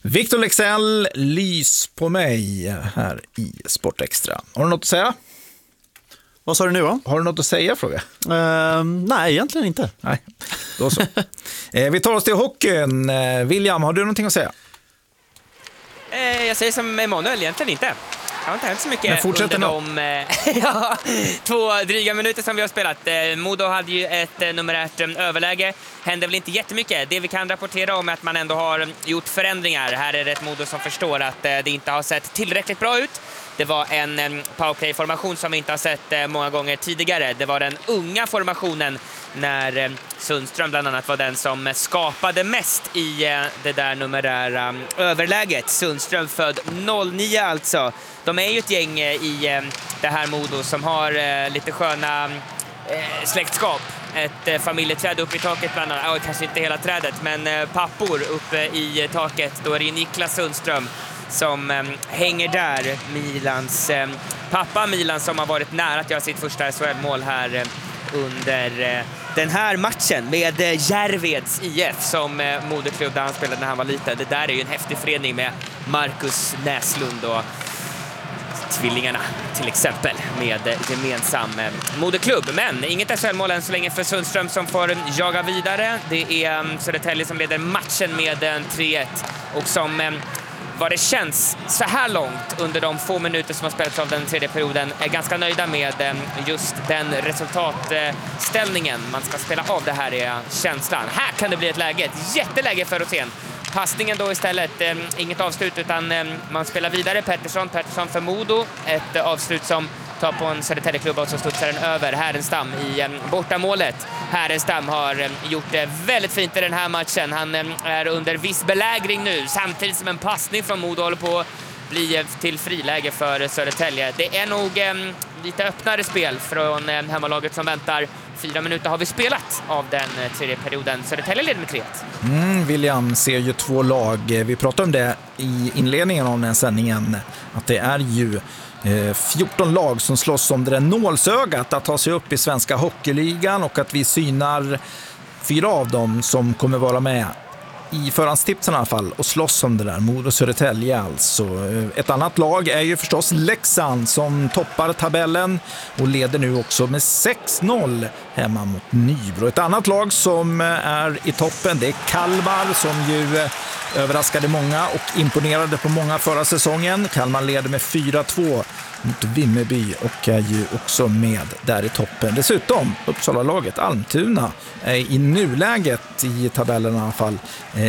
Victor Leksell, lys på mig här i Sportextra. Har du något att säga? Vad sa du nu då? Har du något att säga, fråga? Nej, egentligen inte. Nej, då så. Vi tar oss till hockeyn. William, har du någonting att säga? Jag säger som Emanuel, egentligen inte. Det har inte hänt så mycket under de 2 dryga minuter som vi har spelat. Modo hade ju ett numerärt överläge. Hände väl inte jättemycket. Det vi kan rapportera om är att man ändå har gjort förändringar. Här är det ett Modo som förstår att det inte har sett tillräckligt bra ut. Det var en powerplay-formation som vi inte har sett många gånger tidigare. Det var den unga formationen när Sundström bland annat var den som skapade mest i det där numerära överläget. Sundström född 09 alltså. De är ju ett gäng i det här Modo som har lite sköna släktskap. Ett familjeträd uppe i taket bland annat. Kanske inte hela trädet, men pappor uppe i taket. Då är det Niklas Sundström som hänger där. Milans pappa Milan som har varit nära att göra sitt första SHL-mål här under den här matchen med Järveds IF som moderklubb där han spelade när han var liten. Det där är ju en häftig förening med Marcus Näslund och tvillingarna till exempel med gemensam moderklubb. Men inget SHL-mål än så länge för Sundström som får jaga vidare. Det är Södertälje som leder matchen med 3-1 och som vad det känns så här långt under de få minuter som har spelats av den tredje perioden är ganska nöjda med just den resultatställningen. Man ska spela av, det här är känslan. Här kan det bli ett läge, ett jätteläge för Rosén. Passningen då istället, inget avslut utan man spelar vidare. Pettersson för Modo, ett avslut som tar på en Södertäljeklubba och så studsar den över Härenstam i bortamålet. Härenstam har gjort det väldigt fint i den här matchen. Han är under viss belägring nu, samtidigt som en passning från Modo håller på att bli till friläge för Södertälje. Det är nog lite öppnare spel från hemmalaget som väntar. 4 minuter har vi spelat av den tredje perioden. Södertälje leder med 3-1. William ser ju 2 lag. Vi pratade om det i inledningen av den här sändningen. Att det är ju 14 lag som slåss om det där nålsögat att ta sig upp i svenska hockeyligan och att vi synar 4 av dem som kommer vara med i förhandstipsen i alla fall och slåss om det där. Modo och Södertälje alltså. Ett annat lag är ju förstås Leksand som toppar tabellen och leder nu också med 6-0 hemma mot Nybro. Ett annat lag som är i toppen, det är Kalmar som ju överraskade många och imponerade på många förra säsongen. Kalmar leder med 4-2 mot Vimmerby och är ju också med där i toppen. Dessutom Uppsala-laget Almtuna är i nuläget i tabellen i alla fall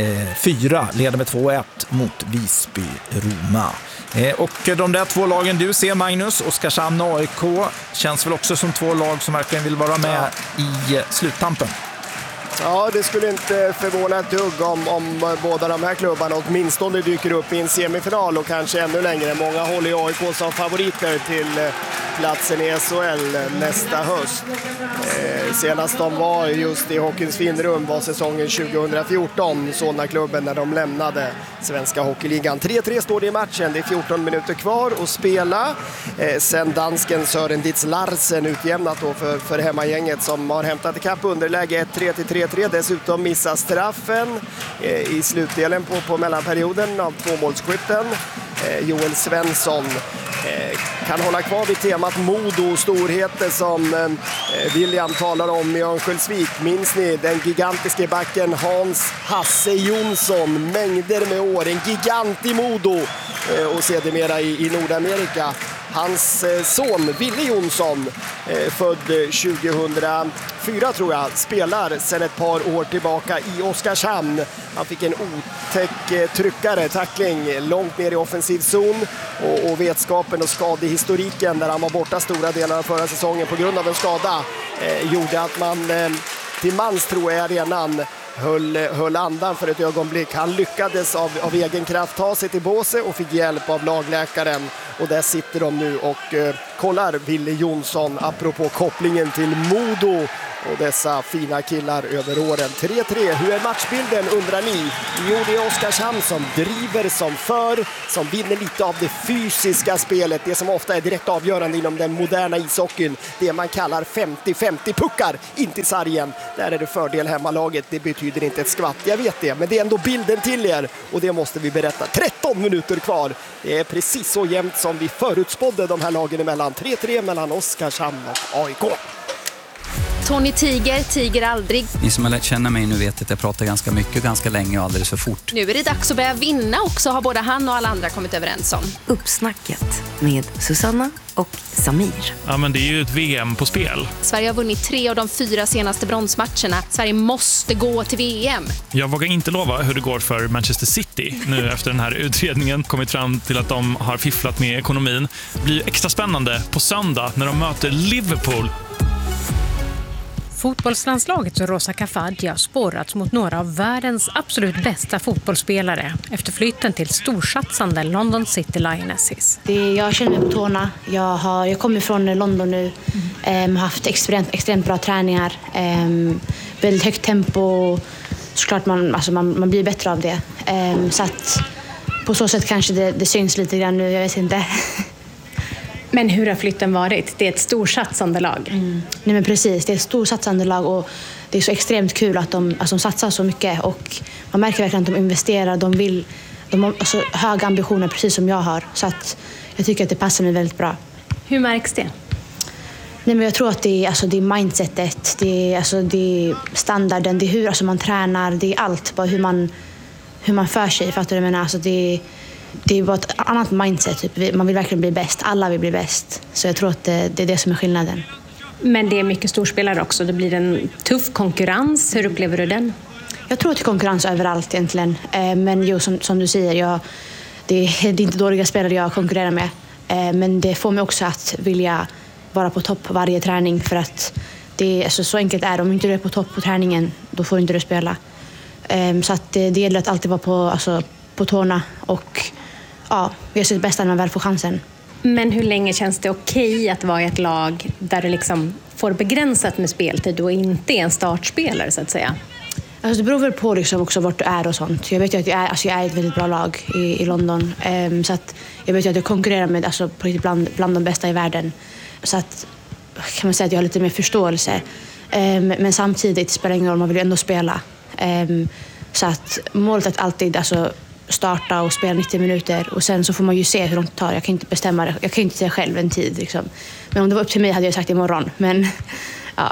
4, leder med 2-1 mot Visby-Roma. Och de där 2 lagen du ser, Magnus, Oskarshamn och AIK, känns väl också som 2 lag som verkligen vill vara med i sluttampen. Ja, det skulle inte förvåna ett dugg om båda de här klubbarna åtminstone dyker upp i en semifinal och kanske ännu längre. Många håller ju AIK som favoriter till platsen i SHL nästa höst. Senast de var just i Hockeyns finrum var säsongen 2014, Solna-klubben, när de lämnade svenska hockeyligan. 3-3 står det i matchen, det är 14 minuter kvar att spela. Sen dansken Søren Ditz Larsen utjämnat då för hemmagänget som har hämtat ikapp underläge 1-3 till 3-3. Dessutom missar straffen i slutdelen på mellanperioden av 2-målsskytten. Joel Svensson kan hålla kvar vid temat Modo och storheter som William talar om i Örnsköldsvik. Minns ni den gigantiska backen Hans Hasse Jonsson? Mängder med år, en gigant i Modo och sedermera i Nordamerika. Hans son Ville Jonsson, född 2004 tror jag, spelar sedan ett par år tillbaka i Oskarshamn. Han fick en otäck tryckare, tackling långt ner i offensiv zon och vetskapen och skadehistoriken där han var borta stora delar av förra säsongen på grund av en skada gjorde att man till mans tror jag arenan höll andan för ett ögonblick. Han lyckades av egen kraft ta sig till båset och fick hjälp av lagläkaren. Och där sitter de nu och kollar Ville Jonsson apropå kopplingen till Modo och dessa fina killar över åren. 3-3, hur är matchbilden undrar ni? Jo, det är Oskarshamn som driver, som vinner lite av det fysiska spelet, det som ofta är direkt avgörande inom den moderna ishockeyn, det man kallar 50-50 puckar in till sargen. Där är det fördel hemmalaget, det betyder inte ett skvatt, jag vet det, men det är ändå bilden till er och det måste vi berätta. 13 minuter kvar, det är precis så jämnt som vi förutspådde de här lagen emellan. 3-3 mellan Oskarshamn och AIK. Tony tiger aldrig. Ni som har lärt känna mig nu vet att jag pratar ganska mycket, ganska länge och alldeles för fort. Nu är det dags att börja vinna också, har både han och alla andra kommit överens om. Uppsnacket med Susanna och Samir. Ja, men det är ju ett VM på spel. Sverige har vunnit 3 av de 4 senaste bronsmatcherna. Sverige måste gå till VM. Jag vågar inte lova hur det går för Manchester City nu efter den här utredningen kommit fram till att de har fifflat med ekonomin. Det blir extra spännande på söndag när de möter Liverpool. Fotbollslandslagets Rosa Kafaji har spårats mot några av världens absolut bästa fotbollsspelare efter flytten till storsatsande London City Lionesses. Jag känner mig på tårna. Jag kommer från London nu. Har haft extremt bra träningar. Väldigt högt tempo. Såklart man blir bättre av det. Så att på så sätt kanske det syns lite grann nu. Jag vet inte. Men hur har flytten varit? Det är ett storsatsande lag. Nej, men precis, det är ett storsatsande lag och det är så extremt kul att de satsar så mycket och man märker verkligen att de investerar, de har alltså höga ambitioner precis som jag har, så att jag tycker att det passar mig väldigt bra. Hur märks det? Nej, men jag tror att det är mindsetet, det är standarden, det är hur man tränar, det är allt, bara hur man för sig, fattar du? Alltså det är bara ett annat mindset. Typ. Man vill verkligen bli bäst. Alla vill bli bäst. Så jag tror att det är det som är skillnaden. Men det är mycket storspelare också. Det blir en tuff konkurrens. Hur upplever du den? Jag tror att det är konkurrens överallt egentligen. Men jo, som du säger, det är inte dåliga spelare jag konkurrerar med. Men det får mig också att vilja vara på topp varje träning. För att det är så enkelt är. Om inte du är på topp på träningen, då får inte du spela. Så att det gäller att alltid vara på tårna och vi har sitt bästa när man väl får chansen. Men hur länge känns det okej att vara i ett lag där du liksom får begränsat med speltid och inte är en startspelare så att säga? Alltså det beror väl på också vart du är och sånt. Jag vet ju att jag är ett väldigt bra lag i London. Så att jag vet ju att jag konkurrerar med bland de bästa i världen. Så att kan man säga att jag har lite mer förståelse. Men samtidigt spelar det ingen roll, man vill ju ändå spela. Så att målet är att alltid starta och spela 90 minuter och sen så får man ju se hur långt det tar. Jag kan inte bestämma det. Jag kan inte säga själv en tid liksom. Men om det var upp till mig hade jag sagt imorgon. Men ja.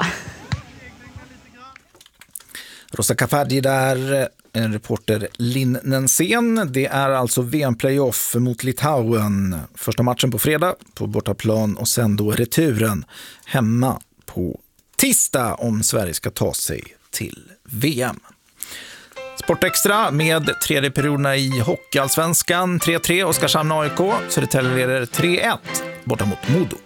Rosa Kafaji där, en reporter Linn Nensén. Det är alltså VM-playoff mot Litauen. Första matchen på fredag på bortaplan och sen då returen hemma på tisdag om Sverige ska ta sig till VM. Sportextra med tredje perioderna i Hockeyallsvenskan. 3-3 Oskarshamn AIK. Södertälje leder 3-1 borta mot Modo.